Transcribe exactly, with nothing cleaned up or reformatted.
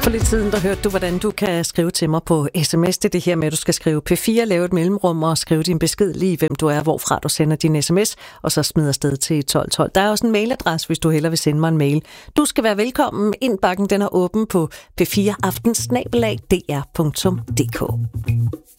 For lidt siden, der hørte du, hvordan du kan skrive til mig på sms. Det er det her med, at du skal skrive P fire, lave et mellemrum og skrive din besked lige, hvem du er, hvorfra du sender din sms, og så smider afsted til tolv tolv. Der er også en mailadresse, hvis du hellere vil sende mig en mail. Du skal være velkommen. Indbakken den er åben på p fire aften snabel-a d r punktum d k.